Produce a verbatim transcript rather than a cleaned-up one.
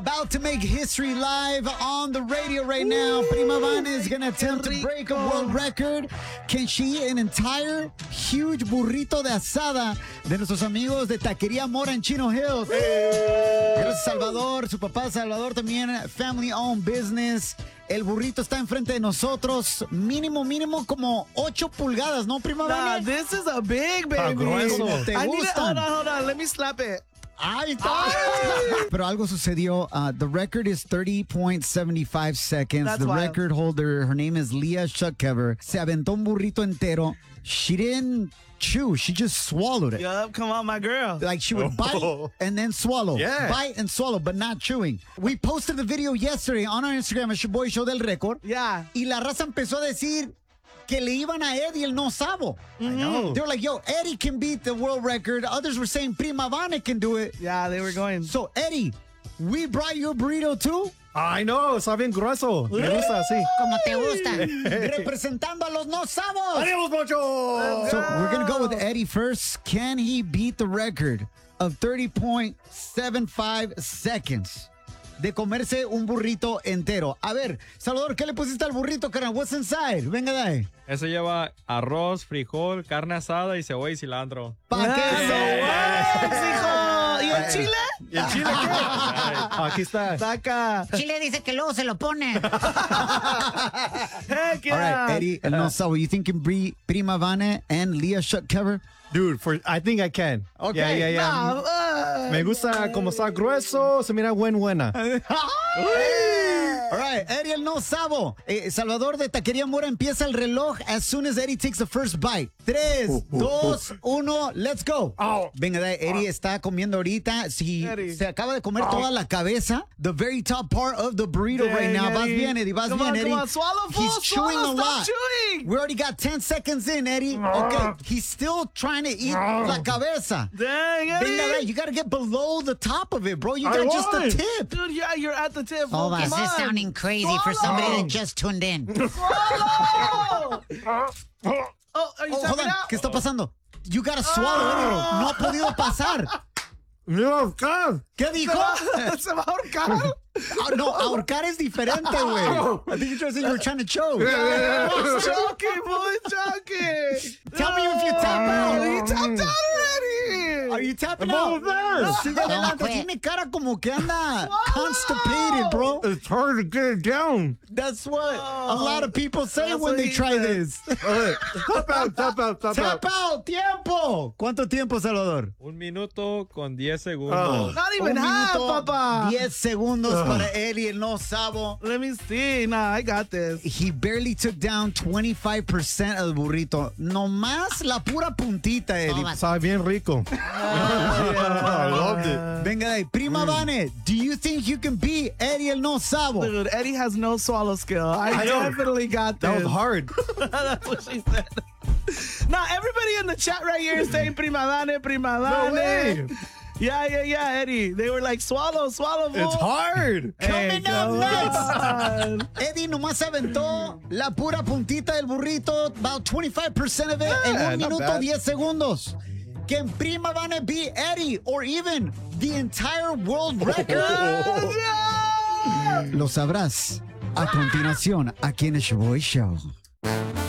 About to make history live on the radio right now. Prima Vane is going to attempt to break a world record. Can she eat an entire huge burrito de asada de nuestros amigos de Taquería Mora en Chino Hills? Gracias, Salvador. Su papá Salvador también, family owned business. El burrito está enfrente de nosotros. Mínimo, mínimo como ocho pulgadas, ¿no, Prima Vane? Nah, this is a big baby. Grueso. ¿Te I need it. gustan? Hold on, hold on. Let me slap it. Ahí está. Pero algo sucedió. Uh, the record is thirty point seven five seconds. That's the wild. record holder, her name is Leah Shuckcover. Se aventó un burrito entero. She didn't chew. She just swallowed it. Yup, come on, my girl. Like she would bite and then swallow. Yeah. Bite and swallow, but not chewing. We posted the video yesterday on our Instagram, at your boy Show del Record. Yeah. Y la raza empezó a decir que le iban a Eddie el no sabo. I know. They were like, yo, Eddie can beat the world record. Others were saying Prima Vane can do it. Yeah, they were going. So, Eddie, we brought you a burrito too. I know, está bien grueso. Me gusta así. Como te gusta. Representando a los no sabos. ¡Adiós, Poncho! So, we're going to go with Eddie first. Can he beat the record of thirty point seven five seconds de comerse un burrito entero? A ver, Salvador, ¿qué le pusiste al burrito, carnal? What's inside? Venga de ahí. Eso lleva arroz, frijol, carne asada y cebolla y cilantro. ¿Para qué? hijo! ¿Y el chile? ¿Y el chile qué? Aquí está. Saca. Chile dice que luego se lo pone. Heck All yeah. right, Eddie, el no sabo. You think you can beat Prima Vane and Leah Shuckcover? Dude, for, I think I can. Okay. Yeah, yeah, yeah. Nah, uh, Me gusta como está grueso, se mira buen buena. All right, Eddie el no sabo. Eh, Salvador de Taquería Mora empieza el reloj as soon as Eddie takes the first bite. Tres, Uh, uh, dos, uno, let's go. Oh. Venga, de- Eddie está comiendo ahorita. Si Eddie. se acaba de comer toda la cabeza, the very top part of the burrito Dang, right now. Vas Eddie. bien, Eddie. Vas Come bien, on, Eddie. come on. Swallow, fool. He's chewing Swallow. a Stop lot. chewing. We already got ten seconds in, Eddie. Okay, he's still trying to eat la cabeza. Dang, Venga, Eddie. de- you got to get below the top of it, bro. You I got just the won. tip. Dude, yeah, you're at the tip. Hold fool. on. This Come is on. sounding crazy for somebody that just tuned in. Swallow! Oh, are you Oh, hold tapping on. out? ¿Qué está pasando? You gotta swallow, Eddie. No ha podido pasar. Mira, Oscar. ¿Qué dijo? ¿Se va a ahorcar? Ah, no, ahorcar es diferente, güey. I think you're trying to say you were trying to choke. He's choking, boy, choking. Tell me if you tap out. He tapped out already. Are you tapping I'm out? almost there. Sigue adelante. quit. Tiene cara como que anda constipated, bro. It's hard to get it down. That's what a lot of people say That's when what they he try said. this. Okay. Tap out, tap out, tap Tap out. out, tiempo. ¿Cuánto tiempo, Salvador? Un minuto con diez segundos. Oh. Not even Un half, minuto, papa. diez segundos para Eddie, el no sabo. Let me see. Nah, I got this. He barely took down twenty-five percent of the burrito. Nomás la pura puntita, Eddie. Toma. Sabe bien rico. I loved it. Venga de ahí. Prima Vane, do you think you can beat Eddie el no sabo? Dude, Eddie has no swallow skill. I, I know. definitely got this. That was hard. That's what she said. Now, everybody in the chat right here is saying prima dane, prima No dane. way. Yeah, yeah, yeah, Eddie. They were like, swallow, swallow, fool. It's hard. Coming up come next. on. Eddie nomás aventó la pura puntita del burrito, about twenty-five percent of it, en Yeah, un not minuto bad. diez segundos. Can Prima Vane beat Eddie or even the entire world record? Lo sabrás a continuación aquí en el Shaboy Show.